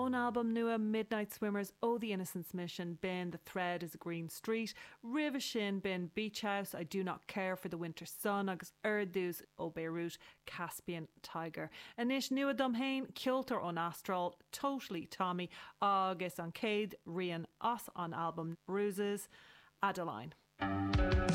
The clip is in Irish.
own album nua Midnight Swimmers Oh the Innocence Mission bin The Thread is a Green Street Riva Shin bin Beach House I Do Not Care for the Winter Sun agus Erdús ó Beirut Caspian Tiger Anish nua dom hain Kilter on Astral Totally Tommy agus an Cade Rian os on album Bruises Adeline